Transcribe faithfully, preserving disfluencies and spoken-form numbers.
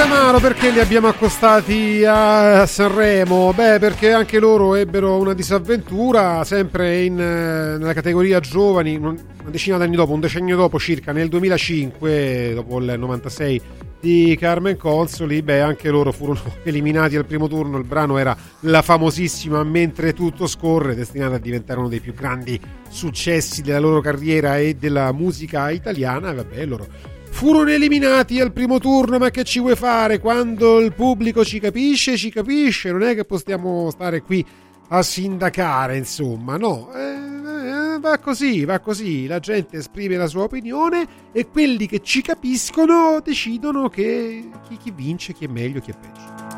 Amaro, perché li abbiamo accostati a Sanremo? Beh, perché anche loro ebbero una disavventura, sempre in, nella categoria giovani, una decina d'anni dopo, un decennio dopo circa, nel duemilacinque, dopo il novantasei di Carmen Consoli. Beh, anche loro furono eliminati al primo turno. Il brano era la famosissima Mentre tutto scorre, destinata a diventare uno dei più grandi successi della loro carriera e della musica italiana. E vabbè, loro furono eliminati al primo turno, ma che ci vuoi fare? Quando il pubblico ci capisce, ci capisce, non è che possiamo stare qui a sindacare, insomma, no, eh, va così, va così, la gente esprime la sua opinione e quelli che ci capiscono decidono che chi, chi vince, chi è meglio, chi è peggio.